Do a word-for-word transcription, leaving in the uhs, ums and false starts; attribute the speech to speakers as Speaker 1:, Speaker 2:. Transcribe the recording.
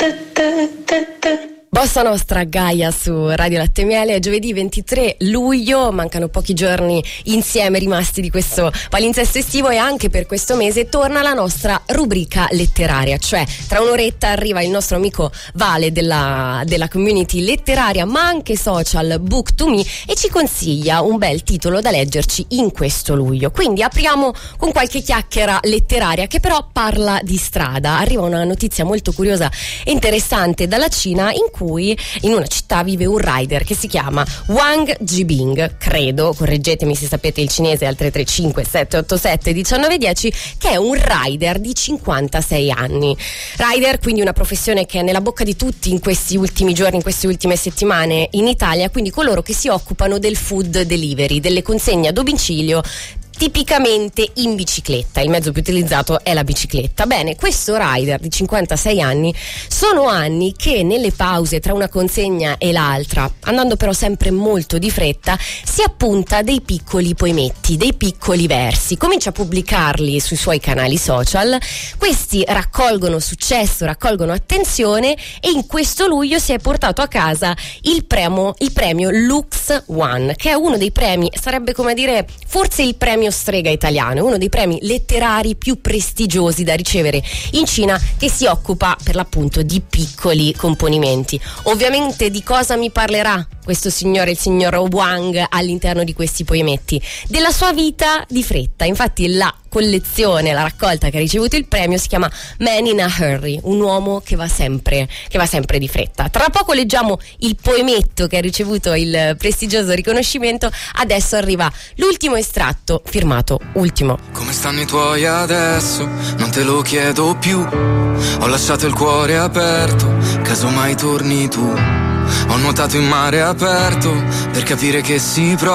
Speaker 1: Bossa Nostra Gaia su Radio Latte Miele. È giovedì ventitré luglio, mancano pochi giorni insieme rimasti di questo palinsesto estivo e anche per questo mese torna la nostra rubrica letteraria, cioè tra un'oretta arriva il nostro amico Vale della, della community letteraria ma anche social Book to Me e ci consiglia un bel titolo da leggerci in questo luglio. Quindi apriamo con qualche chiacchiera letteraria che però parla di strada. Arriva una notizia molto curiosa e interessante dalla Cina, in cui in una città vive un rider che si chiama Wang Jibing, credo, correggetemi se sapete il cinese al tre tre cinque sette otto sette uno nove uno zero, che è un rider di cinquantasei anni. Rider, quindi una professione che è nella bocca di tutti in questi ultimi giorni, in queste ultime settimane in Italia, quindi coloro che si occupano del food delivery, delle consegne a domicilio, tipicamente in bicicletta. Il mezzo più utilizzato è la bicicletta. Bene, questo rider di cinquantasei anni sono anni che nelle pause tra una consegna e l'altra, andando però sempre molto di fretta, si appunta dei piccoli poemetti, dei piccoli versi, comincia a pubblicarli sui suoi canali social. Questi raccolgono successo, raccolgono attenzione e in questo luglio si è portato a casa il premio, il premio Lux One, che è uno dei premi, sarebbe come dire forse il premio strega italiano, uno dei premi letterari più prestigiosi da ricevere in Cina, che si occupa per l'appunto di piccoli componimenti. Ovviamente di cosa mi parlerà questo signore, il signor Wang, all'interno di questi poemetti? Della sua vita di fretta. Infatti la collezione, la raccolta che ha ricevuto il premio si chiama Man in a Hurry, un uomo che va sempre che va sempre di fretta. Tra poco leggiamo il poemetto che ha ricevuto il prestigioso riconoscimento. Adesso arriva l'ultimo estratto firmato Ultimo.
Speaker 2: Come stanno i tuoi adesso? Non te lo chiedo più. Ho lasciato il cuore aperto, casomai torni tu. Ho nuotato in mare aperto per capire che si prova